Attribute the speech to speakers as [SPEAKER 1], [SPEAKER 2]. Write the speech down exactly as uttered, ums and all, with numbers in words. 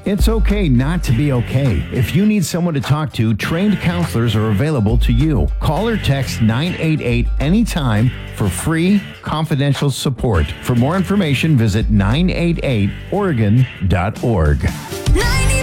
[SPEAKER 1] It's okay not to be okay. If you need someone to talk to, trained counselors are available to you. Call or text nine eight eight anytime for free, confidential support. For more information, visit nine eight eight oregon dot org.